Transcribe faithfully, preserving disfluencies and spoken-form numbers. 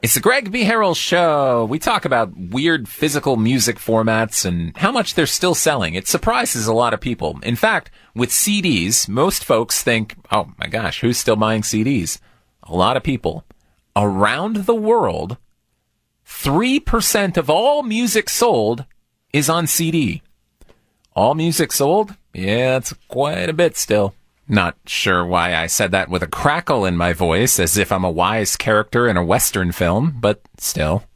It's the Greg B. Harrell Show. We talk about weird physical music formats and how much they're still selling. It surprises a lot of people. In fact, with C Ds, most folks think, oh my gosh, who's still buying C Ds? A lot of people. Around the world, three percent of all music sold is on C D. All music sold? Yeah, it's quite a bit still. Not sure why I said that with a crackle in my voice, as if I'm a wise character in a Western film, but still.